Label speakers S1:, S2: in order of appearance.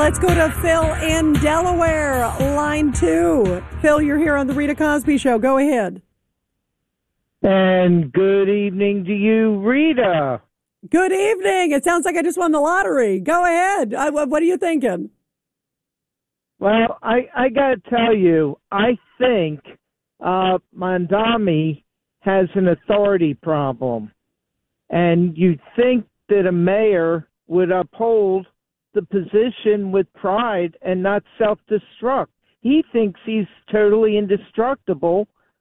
S1: Let's go to Phil in Delaware, line 2. Phil, you're here on the Rita Cosby Show. Go ahead.
S2: And good evening to you, Rita.
S1: Good evening. It sounds like I just won the lottery. Go ahead. What are you thinking?
S2: Well, I got to tell you, I think Mamdani has an authority problem. And you'd think that a mayor would uphold the position with pride and not self-destruct. He thinks he's totally indestructible